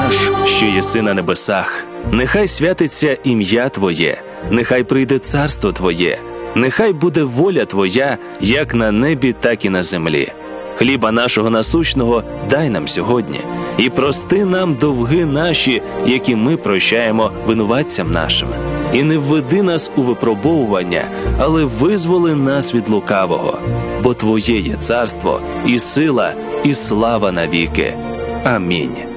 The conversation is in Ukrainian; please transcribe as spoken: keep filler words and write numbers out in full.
наш, що єси на небесах, нехай святиться ім'я Твоє, нехай прийде царство Твоє, нехай буде воля Твоя, як на небі, так і на землі. Хліба нашого насущного дай нам сьогодні, і прости нам довги наші, які ми прощаємо винуватцям нашим. І не введи нас у випробовування, але визволи нас від лукавого. Бо Твоє є царство, і сила, і слава навіки. Амінь.